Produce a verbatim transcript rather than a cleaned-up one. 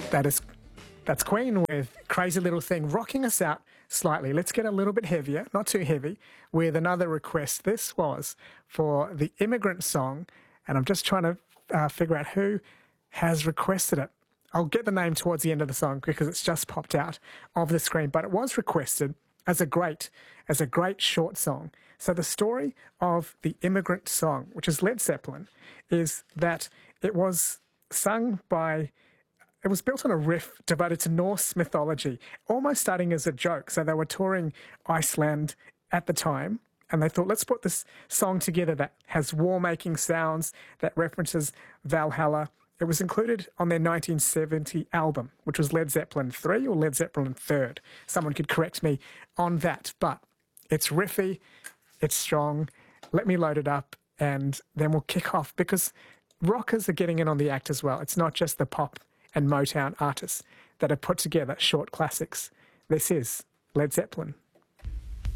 That is, that's Queen with Crazy Little Thing, rocking us out slightly. Let's get a little bit heavier, not too heavy, with another request. This was for the Immigrant Song, and I'm just trying to uh, figure out who has requested it. I'll get the name towards the end of the song because it's just popped out of the screen, but it was requested as a great, as a great short song. So the story of the Immigrant Song, which is Led Zeppelin, is that it was sung by, it was built on a riff devoted to Norse mythology, almost starting as a joke. So they were touring Iceland at the time, and they thought, let's put this song together that has war-making sounds, that references Valhalla. It was included on their nineteen seventy album, which was Led Zeppelin three or Led Zeppelin third. Someone could correct me on that, but it's riffy, it's strong. Let me load it up, and then we'll kick off, because rockers are getting in on the act as well. It's not just the pop and Motown artists that have put together short classics. This is Led Zeppelin.